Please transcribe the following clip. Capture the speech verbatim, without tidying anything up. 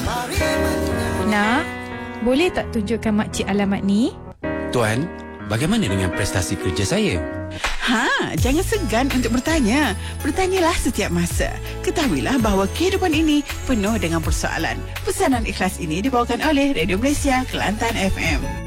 Nak, boleh tak tunjukkan makcik alamat ni? Tuan, bagaimana dengan prestasi kerja saya? Ha, jangan segan untuk bertanya. Bertanyalah setiap masa. Ketahuilah bahawa kehidupan ini penuh dengan persoalan. Pesanan ikhlas ini dibawakan oleh Radio Malaysia Kelantan F M.